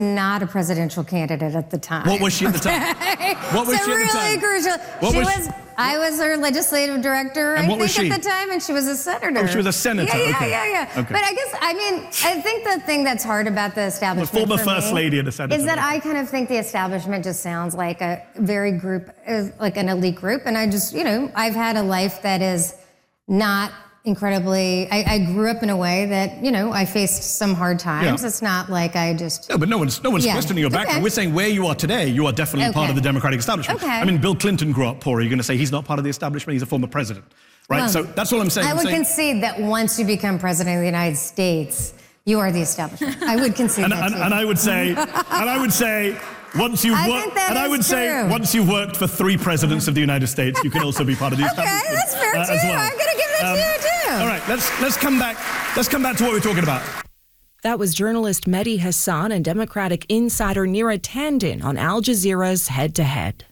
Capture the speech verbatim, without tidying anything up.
not a presidential candidate at the time. What was she at the time? What was so she at the really time? Crucial. What she was, was. she? I was her legislative director. And I what think was she? at the time, and she was a senator. Oh, she was a senator. Yeah, yeah, okay. yeah, yeah. Okay. But I guess I mean I think the thing that's hard about the establishment, the former for first me lady of the Senate, is that I kind of think the establishment just sounds like a very group, like an elite group, and I just you know I've had a life that is not incredibly, I, I grew up in a way that, you know, I faced some hard times. Yeah. It's not like I just... No, but no one's, no one's yeah. questioning your background. Okay. We're saying where you are today, you are definitely okay. part of the Democratic establishment. Okay. I mean, Bill Clinton grew up poor. Are you going to say he's not part of the establishment? He's a former president, right? Well, so that's all I'm saying. I I'm would saying, concede that once you become president of the United States, you are the establishment. I would concede and, that and, too. and I would say, and I would say, once you've I worked, think that and I would is say, true. once you've worked for three presidents of the United States, you can also be part of the establishment. Okay, that's fair uh, too. as well. I'm going to give that Um, to you too. All right, let's let's come back. Let's come back to what we're talking about. That was journalist Mehdi Hasan and Democratic insider Neera Tanden on Al Jazeera's Head to Head.